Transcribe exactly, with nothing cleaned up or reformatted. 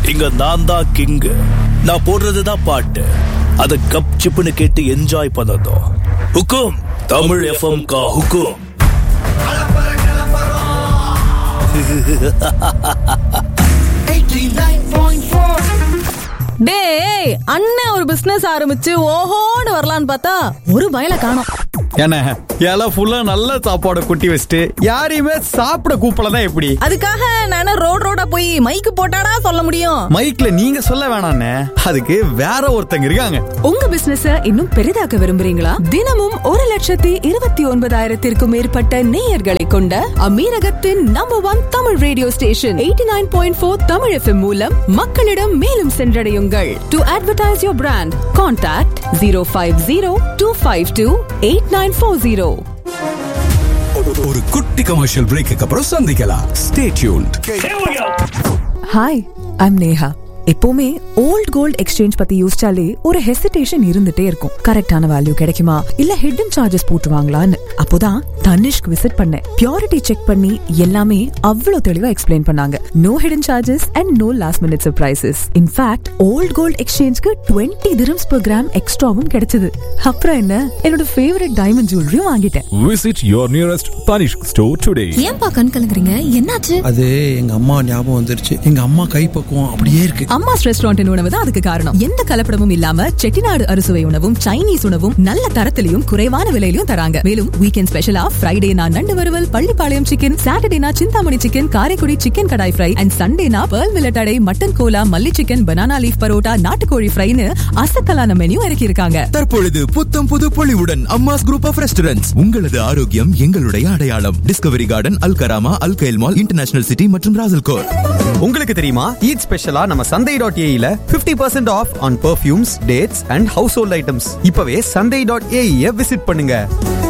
இங்க நான் தான் கிங்கு. நான் போடுறதுதான் பாட்டு. அத கப் சிப்புன்னு கேட்டு என்ஜாய் பண்ணதும் ஹுக்கும் தமிழ் எஃப்எம் கா ஹுக்கும். டேய், அண்ணன் ஒரு பிசினஸ் ஆரம்பிச்சு ஓஹோன்னு வரலான்னு பார்த்தா ஒரு பயல காணோம். என்ன இலை ஃபுல்லா நல்ல சாப்பாடு குட்டி வச்சுட்டு யாரையுமே சாப்பிட கூப்பிடலாம் எப்படி? அதுக்காக நான் ரோட் ரோடா போய் மைக்கு போட்டாடா சொல்ல முடியும்? மைக்ல நீங்க சொல்ல வேணாண்ணே, அதுக்கு வேற ஒருத்தங்க இருக்காங்க. உங்க பிசினஸ இன்னும் பெரிதாக்க விரும்புறீங்களா? தினமும் ஒரு லட்சத்தி இருபத்தி ஒன்பதாயிரத்திற்கும் மேற்பட்ட நேயர்களை கொண்ட அமீரகத்தின் number one Tamil radio station eighty nine point four Tamil FM மூலம் மக்களிடம் மேலும் சென்றடையுங்கள். To advertise your brand, contact zero five zero two five two eight nine four zero. ஒரு குட்டி கமர்ஷியல் பிரேக்கு அப்புறம் சந்திக்கலாம். Stay tuned. Hi, I'm Neha. எப்பவுமே ஓல்ட் கோல்ட் எக்ஸ்சேஞ்ச் பத்தி யோசிச்சாலே ஒரு ஹெசிடேஷன் இருந்துட்டே இருக்கும். கரெக்டான வேல்யூ கிடைக்குமா இல்ல ஹிடன் சார்ஜஸ் போட்டுவாங்களான்னு. அப்போதான் தனிஷ்க் விசிட் பண்ணேன். பியூரிட்டி செக் பண்ணி எல்லாமே அவ்வளவு தெளிவா எக்ஸ்பிளைன் பண்ணாங்க. No hidden charges and no last minute surprises. In fact volt gold எக்ஸ்சேஞ்ச்க்கு twenty dirhams per gram எக்ஸ்ட்ராவும் கிடைச்சது. அப்புறம் என்ன, என்னோட ஃபேவரட் டைமண்ட் ஜுவல்லரியும் வாங்கிட்டேன். Visit your nearest Tanishq store today. ஏன்பா கண் கலங்குறீங்க? என்னாச்சு? அது எங்க அம்மா ஞாபகம் வந்துருச்சு. எங்க அம்மா கைப்பக்குவம் அப்படியே இருக்கு. அம்மாஸ் ரெஸ்டாரண்ட் உணவு தான் அதுக்கு காரணம். எந்த கலப்படமும் இல்லாம செட்டிநாடு அறுசுவை உணவும் சைனீஸ் உணவும் நல்ல தரத்திலையும் குறைவான விலையிலும் தராங்க. மேலும் வீக்கெண்ட் ஸ்பெஷலா ஃப்ரைடேனா நண்டு வறுவல், Pallipalayam chicken, சாட்டர்டேனா Chintamani chicken, Karaikudi chicken kadai fry and சண்டேனா பெர்ல் மில்லட் அடை, மட்டன் கோலா, மல்லி சிக்கன், பனானா லீஃப் பரோட்டா, நாட்டுக்கோழி ஃப்ரைன்னு அசத்தலான மெனு இறக்கி இருக்காங்க. தற்பொழுது புத்தம் புது பொலிவுடன் அம்மாஸ் குரூப் ஆஃப் ரெஸ்டாரண்ட்ஸ். உங்களது ஆரோக்கியம் எங்களுடைய அடையாளம். Discovery garden, Al Karama, alkyl mall, international city மற்றும் ராசல்கோர். உங்களுக்கு தெரியுமா, ஈத் ஸ்பெஷலா நம்ம சந்தை dot ஏஇல fifty percent of on perfumes, dates and house hold items. இப்பவே சந்தை டாட் ஏஇ விசிட் பண்ணுங்க.